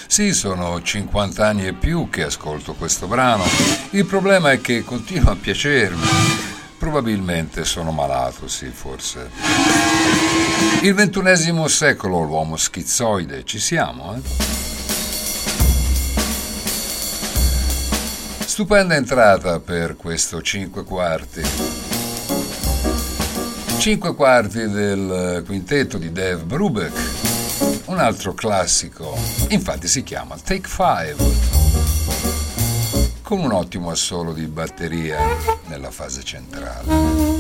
Sì, sono 50 anni e più che ascolto questo brano. Il problema è che continua a piacermi. Probabilmente sono malato, sì, forse. Il XXI secolo, l'uomo schizoide, ci siamo, eh? Stupenda entrata per questo 5 quarti. 5 quarti del quintetto di Dave Brubeck, un altro classico, infatti si chiama Take 5, con un ottimo assolo di batteria nella fase centrale.